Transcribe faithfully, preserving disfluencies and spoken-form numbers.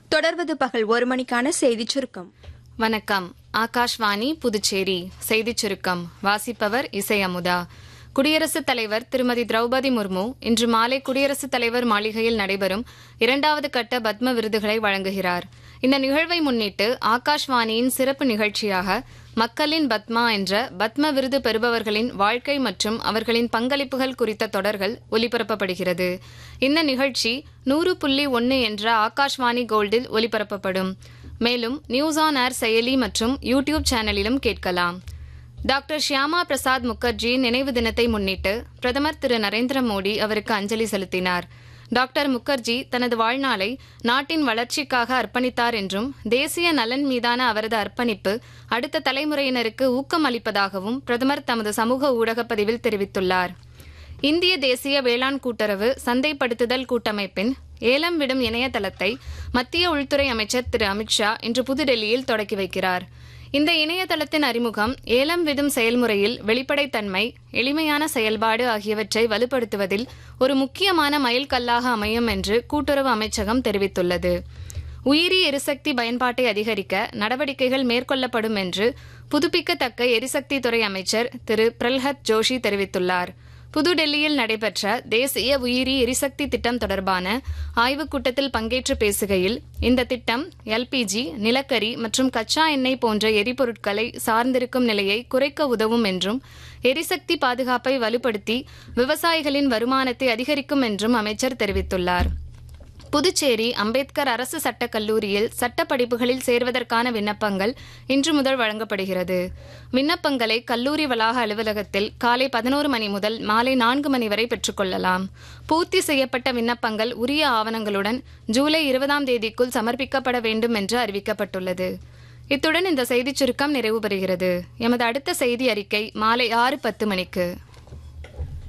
தொடர்வது பகல் ஒரு மணிக்கான செய்திச் சுருக்கம். வணக்கம். ஆகாஷ்வாணி புதுச்சேரி செய்திச் சுருக்கம் வாசிப்பவர் இசை அமுதா. குடியரசுத் தலைவர் திருமதி திரௌபதி முர்மு இன்று மாலை குடியரசுத் தலைவர் மாளிகையில் நடைபெறும் இரண்டாவது கட்ட பத்ம விருதுகளை வழங்குகிறார். இந்த நிகழ்வை முன்னிட்டு ஆகாஷ்வாணியின் சிறப்பு நிகழ்ச்சியாக மக்களின் பத்மா என்ற பத்ம விருது பெறுபவர்களின் வாழ்க்கை மற்றும் அவர்களின் பங்களிப்புகள் குறித்த தொடர்கள் ஒலிபரப்பப்படுகிறது. இந்த நிகழ்ச்சி நூறு புள்ளி ஒன்று என்ற ஆகாஷ்வாணி கோல்டில் ஒலிபரப்பப்படும். மேலும் நியூஸ் ஆன் ஏர் செயலி மற்றும் யூடியூப் சேனலிலும் கேட்கலாம். டாக்டர் ஷியாமா பிரசாத் முகர்ஜியின் நினைவு தினத்தை முன்னிட்டு பிரதமர் திரு நரேந்திர மோடி அவருக்கு அஞ்சலி செலுத்தினார். டாக்டர் முகர்ஜி தனது வாழ்நாளை நாட்டின் வளர்ச்சிக்காக அர்ப்பணித்தார் என்றும் தேசிய நலன் மீதான அவரது அர்ப்பணிப்பு அடுத்த தலைமுறையினருக்கு ஊக்கம் அளிப்பதாகவும் பிரதமர் தமது சமூக ஊடகப் பதிவில் தெரிவித்துள்ளார். இந்திய தேசிய வேளாண் கூட்டுறவு சந்தைப்படுத்துதல் கூட்டமைப்பின் ஏலம் விடும் இணையதளத்தை மத்திய உள்துறை அமைச்சர் திரு அமித்ஷா இன்று புதுடெல்லியில் தொடக்கி வைக்கிறார். இந்த இணையதளத்தின் அறிமுகம் ஏலம் விடும் செயல்முறையில் வெளிப்படைத்தன்மை, எளிமையான செயல்பாடு ஆகியவற்றை வலுப்படுத்துவதில் ஒரு முக்கியமான மைல்கல்லாக அமையும் என்று கூட்டுறவு அமைச்சகம் தெரிவித்துள்ளது. உயிரி எரிசக்தி பயன்பாட்டை அதிகரிக்க நடவடிக்கைகள் மேற்கொள்ளப்படும் என்று புதுப்பிக்கத்தக்க எரிசக்தி துறை அமைச்சர் திரு பிரல்ஹத் ஜோஷி தெரிவித்துள்ளார். புதுடெல்லியில் நடைபெற்ற தேசிய உயிரி எரிசக்தி திட்டம் தொடர்பான ஆய்வுக் கூட்டத்தில் பங்கேற்று பேசுகையில், இந்த திட்டம் எல்பிஜி, நிலக்கரி மற்றும் கச்சா எண்ணெய் போன்ற எரிபொருட்களை சார்ந்திருக்கும் நிலையை குறைக்க உதவும் என்றும் எரிசக்தி பாதுகாப்பை வலுப்படுத்தி விவசாயிகளின் வருமானத்தை அதிகரிக்கும் என்றும் அமைச்சர் தெரிவித்துள்ளார். புதுச்சேரி அம்பேத்கர் அரசு சட்டக் கல்லூரியில் சட்ட படிப்புகளில் சேர்வதற்கான விண்ணப்பங்கள் இன்று முதல் வழங்கப்படுகிறது. விண்ணப்பங்களை கல்லூரி வளாக அலுவலகத்தில் காலை பதினோரு மணி முதல் மாலை நான்கு மணி வரை பெற்றுக்கொள்ளலாம். பூர்த்தி செய்யப்பட்ட விண்ணப்பங்கள் உரிய ஆவணங்களுடன் ஜூலை இருபதாம் தேதிக்குள் சமர்ப்பிக்கப்பட வேண்டும் என்று அறிவிக்கப்பட்டுள்ளது. இத்துடன் இந்த செய்திச் சுருக்கம் நிறைவு பெறுகிறது. எமது அடுத்த செய்தி அறிக்கை மாலை ஆறு பத்து மணிக்கு.